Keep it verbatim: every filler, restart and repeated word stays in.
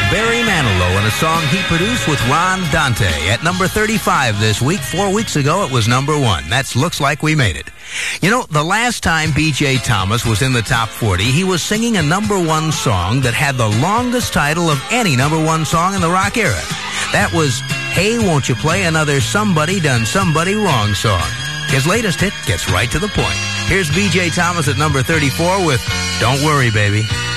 Barry Manilow and a song he produced with Ron Dante. At number thirty-five this week. Four weeks ago, it was number one. That's Looks Like We Made It. You know, the last time B J Thomas was in the top forty, he was singing a number one song that had the longest title of any number one song in the rock era. That was Hey, Won't You Play Another Somebody Done Somebody Wrong song. His latest hit gets right to the point. Here's B J Thomas at number thirty-four with Don't Worry, Baby.